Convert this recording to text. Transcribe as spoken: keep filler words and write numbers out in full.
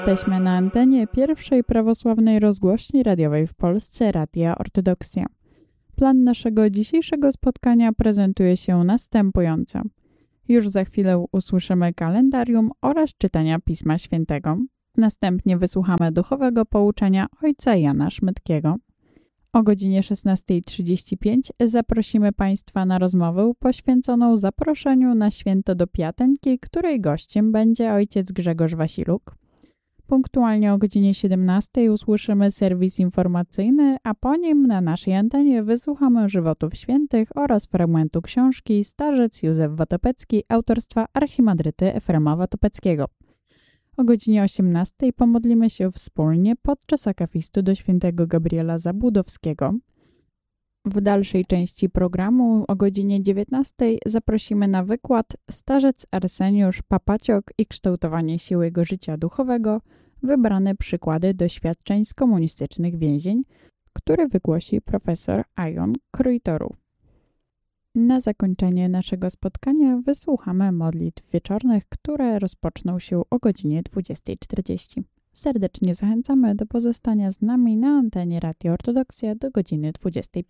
Jesteśmy na antenie pierwszej prawosławnej rozgłośni radiowej w Polsce, Radia Ortodoksja. Plan naszego dzisiejszego spotkania prezentuje się następująco. Już za chwilę usłyszymy kalendarium oraz czytania Pisma Świętego. Następnie wysłuchamy duchowego pouczenia ojca Jana Szmytkiego. O godzinie szesnasta trzydzieści pięć zaprosimy Państwa na rozmowę poświęconą zaproszeniu na święto do Piatenki, której gościem będzie ojciec Grzegorz Wasiluk. Punktualnie o godzinie siedemnastej usłyszymy serwis informacyjny, a po nim na naszej antenie wysłuchamy żywotów świętych oraz fragmentu książki Starzec Józef Watopecki autorstwa archimandryty Efrema Watopeckiego. O godzinie osiemnastej pomodlimy się wspólnie podczas akafistu do świętego Gabriela Zabłudowskiego. W dalszej części programu o godzinie dziewiętnastej zaprosimy na wykład Starzec Arseniusz Papaciok i kształtowanie siły jego życia duchowego, wybrane przykłady doświadczeń z komunistycznych więzień, który wygłosi profesor Ajon Krojtoru. Na zakończenie naszego spotkania wysłuchamy modlitw wieczornych, które rozpoczną się o godzinie dwudziestej czterdzieści. Serdecznie zachęcamy do pozostania z nami na antenie Radio Ortodoksja do godziny dwudziestej pierwszej.